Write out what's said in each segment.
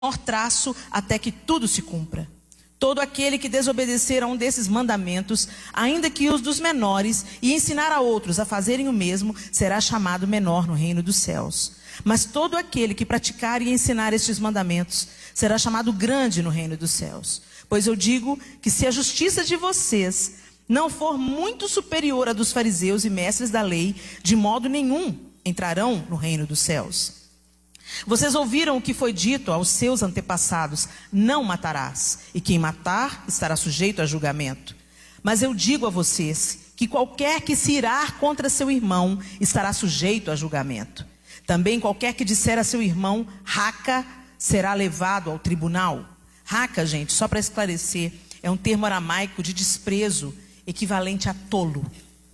traço até que tudo se cumpra. Todo aquele que desobedecer a um desses mandamentos, ainda que os dos menores, e ensinar a outros a fazerem o mesmo, será chamado menor no reino dos céus. Mas todo aquele que praticar e ensinar estes mandamentos, será chamado grande no reino dos céus. Pois eu digo que se a justiça de vocês não for muito superior à dos fariseus e mestres da lei, de modo nenhum entrarão no reino dos céus. Vocês ouviram o que foi dito aos seus antepassados: não matarás, e quem matar estará sujeito a julgamento. Mas eu digo a vocês que qualquer que se irar contra seu irmão estará sujeito a julgamento. Também qualquer que disser a seu irmão raca será levado ao tribunal. Raca, gente, só para esclarecer, é um termo aramaico de desprezo, equivalente a tolo.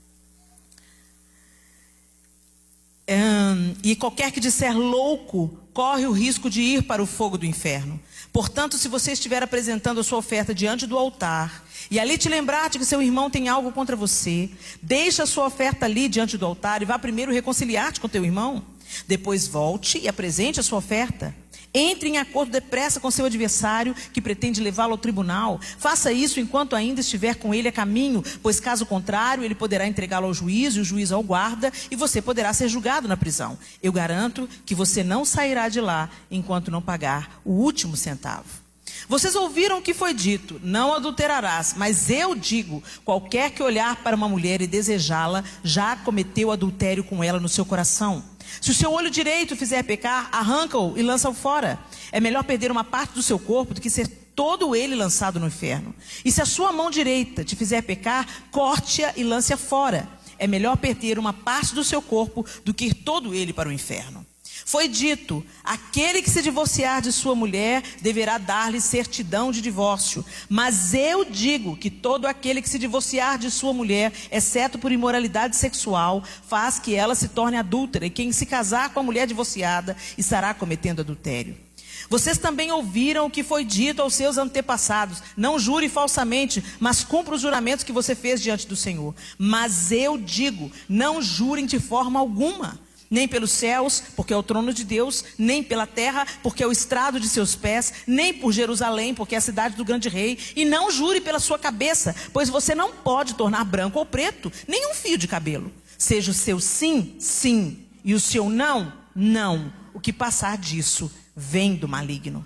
E qualquer que disser louco, corre o risco de ir para o fogo do inferno. Portanto, se você estiver apresentando a sua oferta diante do altar, e ali te lembrar de que seu irmão tem algo contra você, deixa a sua oferta ali diante do altar e vá primeiro reconciliar-te com teu irmão. Depois volte e apresente a sua oferta. Entre em acordo depressa com seu adversário que pretende levá-lo ao tribunal. Faça isso enquanto ainda estiver com ele a caminho, pois caso contrário ele poderá entregá-lo ao juiz e o juiz ao guarda e você poderá ser julgado na prisão. Eu garanto que você não sairá de lá enquanto não pagar o último centavo. Vocês ouviram o que foi dito: não adulterarás, mas eu digo, qualquer que olhar para uma mulher e desejá-la, já cometeu adultério com ela no seu coração. Se o seu olho direito fizer pecar, arranca-o e lança-o fora. É melhor perder uma parte do seu corpo do que ser todo ele lançado no inferno. E se a sua mão direita te fizer pecar, corte-a e lance-a fora. É melhor perder uma parte do seu corpo do que ir todo ele para o inferno. Foi dito: aquele que se divorciar de sua mulher deverá dar-lhe certidão de divórcio. Mas eu digo que todo aquele que se divorciar de sua mulher, exceto por imoralidade sexual, faz que ela se torne adúltera, e quem se casar com a mulher divorciada estará cometendo adultério. Vocês também ouviram o que foi dito aos seus antepassados: não jure falsamente, mas cumpra os juramentos que você fez diante do Senhor. Mas eu digo: não jurem de forma alguma, nem pelos céus, porque é o trono de Deus, nem pela terra, porque é o estrado de seus pés, nem por Jerusalém, porque é a cidade do grande rei. E não jure pela sua cabeça, pois você não pode tornar branco ou preto nem um fio de cabelo. Seja o seu sim, sim, e o seu não, não. O que passar disso vem do maligno.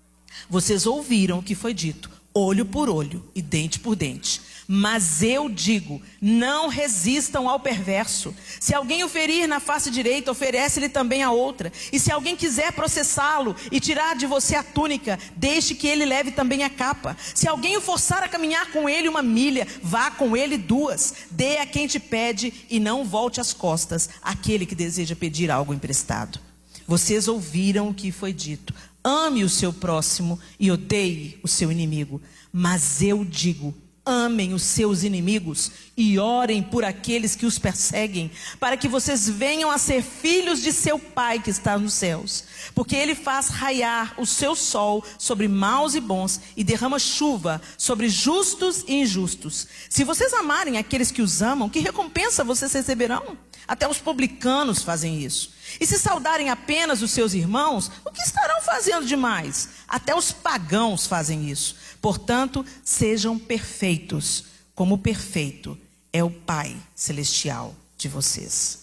Vocês ouviram o que foi dito: olho por olho e dente por dente. Mas eu digo: não resistam ao perverso. Se alguém o ferir na face direita, oferece-lhe também a outra. E se alguém quiser processá-lo e tirar de você a túnica, deixe que ele leve também a capa. Se alguém o forçar a caminhar com ele 1 milha, vá com ele 2. Dê a quem te pede e não volte as costas àquele que deseja pedir algo emprestado. Vocês ouviram o que foi dito: ame o seu próximo e odeie o seu inimigo. Mas eu digo: amem os seus inimigos e orem por aqueles que os perseguem, para que vocês venham a ser filhos de seu Pai que está nos céus. Porque Ele faz raiar o seu sol sobre maus e bons e derrama chuva sobre justos e injustos. Se vocês amarem aqueles que os amam, que recompensa vocês receberão? Até os publicanos fazem isso. E se saudarem apenas os seus irmãos, o que estarão fazendo demais? Até os pagãos fazem isso. Portanto, sejam perfeitos, como perfeito é o Pai Celestial de vocês.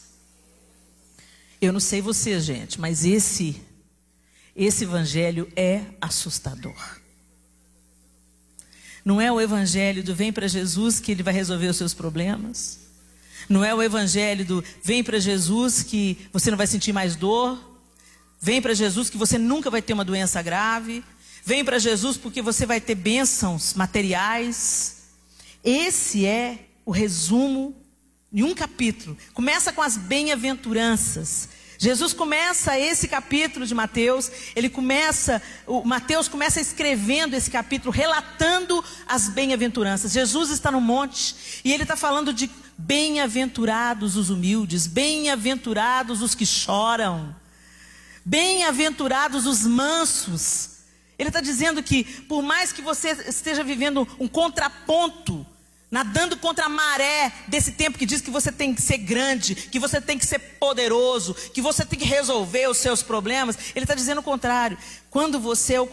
Eu não sei vocês, gente, mas esse evangelho é assustador. Não é o evangelho do vem para Jesus que Ele vai resolver os seus problemas. Não é o evangelho do vem para Jesus que você não vai sentir mais dor. Vem para Jesus que você nunca vai ter uma doença grave. Vem para Jesus porque você vai ter bênçãos materiais. Esse é o resumo de um capítulo. Começa com as bem-aventuranças. Jesus começa esse capítulo de Mateus. Mateus começa escrevendo esse capítulo, relatando as bem-aventuranças. Jesus está no monte e ele está falando de bem-aventurados os humildes, bem-aventurados os que choram, bem-aventurados os mansos. Ele está dizendo que por mais que você esteja vivendo um contraponto nadando contra a maré desse tempo que diz que você tem que ser grande, que você tem que ser poderoso, que você tem que resolver os seus problemas. Ele está dizendo o contrário. Quando você